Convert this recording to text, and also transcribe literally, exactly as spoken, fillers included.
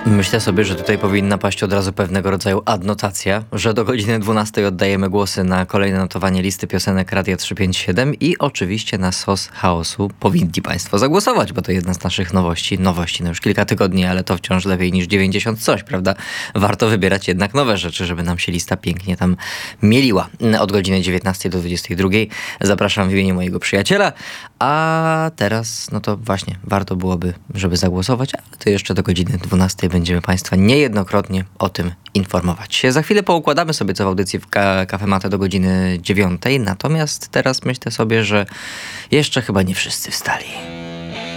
Myślę sobie, że tutaj powinna paść od razu pewnego rodzaju adnotacja, że do godziny dwunastej oddajemy głosy na kolejne notowanie listy piosenek Radia trzysta pięćdziesiąt siedem i oczywiście na S O S Chaosu powinni Państwo zagłosować, bo to jedna z naszych nowości. Nowości, no już kilka tygodni, ale to wciąż lepiej niż dziewięćdziesiąt coś, prawda? Warto wybierać jednak nowe rzeczy, żeby nam się lista pięknie tam mieliła. Od godziny dziewiętnastej do dwudziestej drugiej zapraszam w imieniu mojego przyjaciela, a teraz, no to właśnie, warto byłoby, żeby zagłosować, ale to jeszcze do godziny dwunastej będziemy Państwa niejednokrotnie o tym informować. Za chwilę poukładamy sobie co w audycji w ka- Kafematę do godziny dziewiątej, natomiast teraz myślę sobie, że jeszcze chyba nie wszyscy wstali.